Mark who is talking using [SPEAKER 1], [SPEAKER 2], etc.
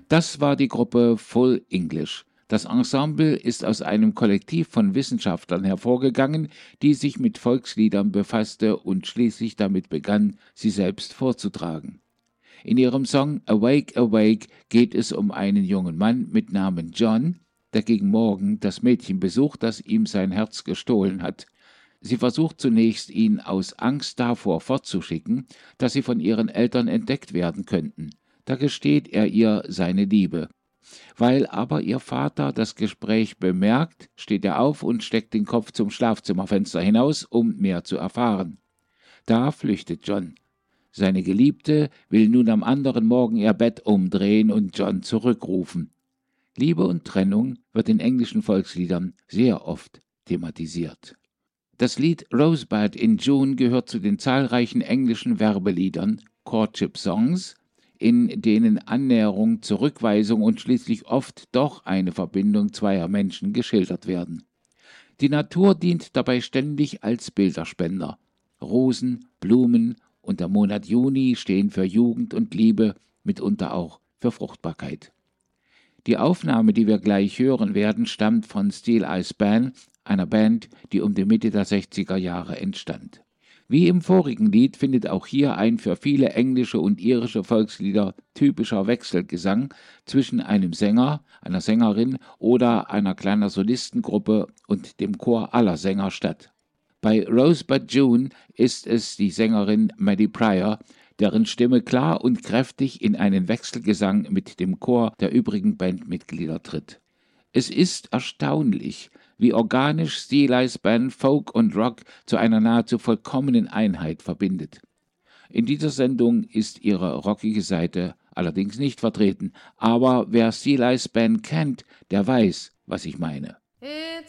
[SPEAKER 1] Das war die Gruppe Full English. Das Ensemble ist aus einem Kollektiv von Wissenschaftlern hervorgegangen, die sich mit Volksliedern befasste und schließlich damit begann, sie selbst vorzutragen. In ihrem Song Awake, Awake geht es um einen jungen Mann mit Namen John, der gegen Morgen das Mädchen besucht, das ihm sein Herz gestohlen hat. Sie versucht zunächst, ihn aus Angst davor fortzuschicken, dass sie von ihren Eltern entdeckt werden könnten. Da gesteht er ihr seine Liebe. Weil aber ihr Vater das Gespräch bemerkt, steht er auf und steckt den Kopf zum Schlafzimmerfenster hinaus, um mehr zu erfahren. Da flüchtet John. Seine Geliebte will nun am anderen Morgen ihr Bett umdrehen und John zurückrufen. Liebe und Trennung wird in englischen Volksliedern sehr oft thematisiert. Das Lied Rosebud in June gehört zu den zahlreichen englischen Werbeliedern, Courtship Songs, in denen Annäherung, Zurückweisung und schließlich oft doch eine Verbindung zweier Menschen geschildert werden. Die Natur dient dabei ständig als Bilderspender. Rosen, Blumen und der Monat Juni stehen für Jugend und Liebe, mitunter auch für Fruchtbarkeit. Die Aufnahme, die wir gleich hören werden, stammt von Steel Eyes Band, einer Band, die um die Mitte der 60er Jahre entstand. Wie im vorigen Lied findet auch hier ein für viele englische und irische Volkslieder typischer Wechselgesang zwischen einem Sänger, einer Sängerin oder einer kleinen Solistengruppe und dem Chor aller Sänger statt. Bei Rosebud June ist es die Sängerin Maddie Pryor, deren Stimme klar und kräftig in einen Wechselgesang mit dem Chor der übrigen Bandmitglieder tritt. Es ist erstaunlich, wie organisch Steeley's Band Folk und Rock zu einer nahezu vollkommenen Einheit verbindet. In dieser Sendung ist ihre rockige Seite allerdings nicht vertreten, aber wer Steeley's Band kennt, der weiß, was ich meine.